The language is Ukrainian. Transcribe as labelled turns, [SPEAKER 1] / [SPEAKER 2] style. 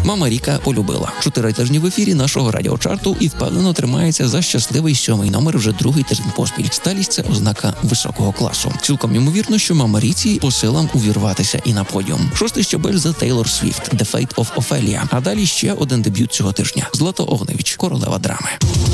[SPEAKER 1] Мама Ріка полюбила. 4 тижні в ефірі нашого радіочарту і впевнено тримається за щасливий 7-й номер вже 2-й тиждень поспіль. Сталість – це ознака високого класу. Цілком ймовірно, що Мама Ріці по силам увірватися і на подіум. 6-й щабель за Тейлор Свіфт – The Fate of Ophelia. А далі ще один дебют цього тижня – Злата Огневич, королева драми.